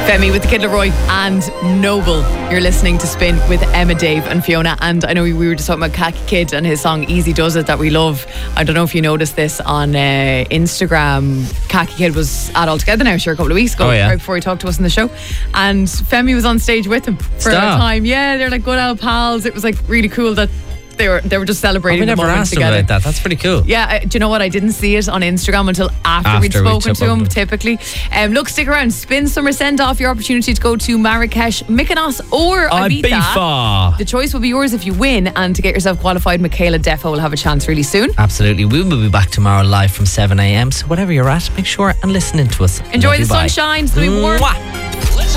Femi with the Kid Leroy and Noble. You're listening to Spin with Emma, Dave and Fiona. And I know we were just talking about Khaki Kid and his song Easy Does It that we love. I don't know if you noticed this on Instagram. Khaki Kid was at All Together Now, sure, a couple of weeks ago, right before he talked to us in the show. And Femi was on stage with him for a time. Yeah, they're like good old pals. It was like really cool that they were just celebrating the moment together. We never asked him about that. That's pretty cool. Yeah, do you know what? I didn't see it on Instagram until after we'd spoken to him, typically. Look, stick around. Spin Summer send off your opportunity to go to Marrakesh, Mykonos or Ibiza. The choice will be yours if you win, and to get yourself qualified, Michaela Defo will have a chance really soon. Absolutely. We will be back tomorrow live from 7 a.m. So whatever you're at, make sure and listen in to us. Enjoy the sunshine. It's going to be warm. Mwah.